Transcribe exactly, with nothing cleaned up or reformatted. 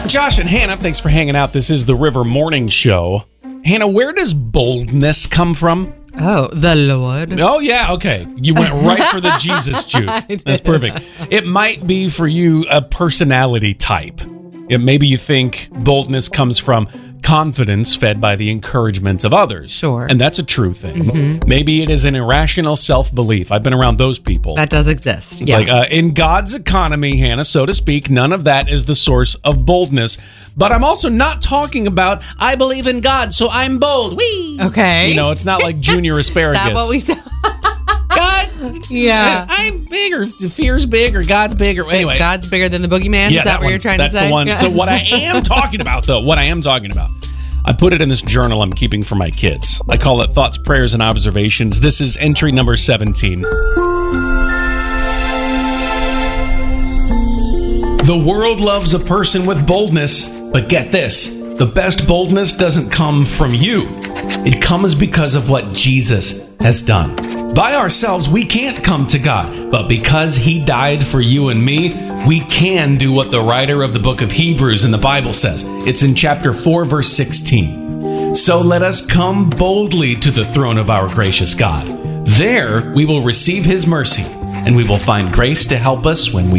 Josh and Hannah, thanks for hanging out. This is the River Morning Show. Hannah, where does boldness come from? Oh, the Lord. Oh, yeah, okay. You went right for the Jesus juke. That's perfect. It might be for you a personality type. It, maybe you think boldness comes from confidence fed by the encouragement of others. Sure. And that's a true thing. Mm-hmm. Maybe it is an irrational self-belief. I've been around those people. That does exist. It's yeah. like, uh, in God's economy, Hannah, so to speak, none of that is the source of boldness. But I'm also not talking about, I believe in God, so I'm bold. Whee! Okay. You know, it's not like Junior Asparagus. Is that what we said? God, yeah. I'm big, or fear's big, or God's big, or anyway. God's bigger than the boogeyman? Yeah, Is that, that what one. you're trying That's to say? the one. Yeah. So what I am talking about, though, what I am talking about, I put it in this journal I'm keeping for my kids. I call it Thoughts, Prayers, and Observations. This is entry number seventeen. The world loves a person with boldness, but get this, the best boldness doesn't come from you. It comes because of what Jesus has done. By ourselves, we can't come to God, but because he died for you and me, we can do what the writer of the book of Hebrews in the Bible says. It's in chapter four, verse sixteen. So let us come boldly to the throne of our gracious God. There we will receive his mercy, and we will find grace to help us when we